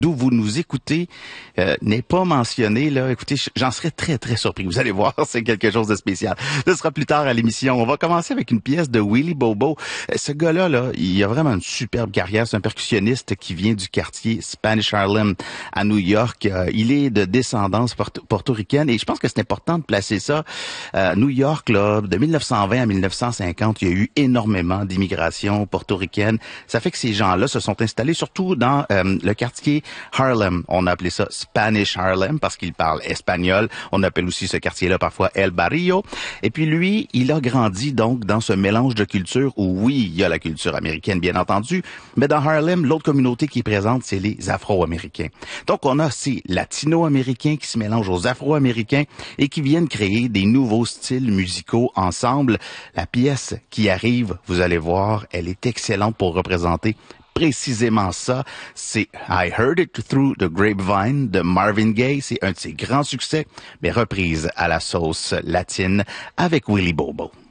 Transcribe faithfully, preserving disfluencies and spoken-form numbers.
d'où vous nous écoutez euh, n'est pas mentionné, là, écoutez, j'en serais très, très surpris. Vous allez voir, c'est quelque chose de spécial. Ce sera plus tard à l'émission. On va commencer avec une pièce de Willie Bobo. Ce gars-là, là, il a vraiment une superbe carrière. C'est un percussionniste qui vient du quartier Spanish Harlem à New York. Euh, il est de descendance porto- portoricaine et je pense que c'est important de placer ça. Euh, New York, là, de mille neuf cent vingt à mille neuf cent cinquante, il y a eu énormément d'immigration portoricaine. Ça fait que ces gens-là se sont installés surtout dans euh, le quartier Harlem. On a appelé ça Spanish Harlem parce qu'il parle espagnol. On appelle aussi ce quartier-là parfois El Barrio. Et puis lui, il a grandi donc dans ce mélange de cultures où oui, il y a la culture américaine bien entendu, mais dans Harlem, l'autre communauté qui est présente, c'est les Afro-Américains. Donc on a ces Latino-Américains qui se mélangent aux Afro-Américains et qui viennent créer des nouveaux styles musicaux ensemble. La pièce qui arrive, vous allez voir, elle est excellente pour représenter précisément ça. C'est I Heard It Through the Grapevine de Marvin Gaye. C'est un de ses grands succès, mais reprise à la sauce latine avec Willie Bobo.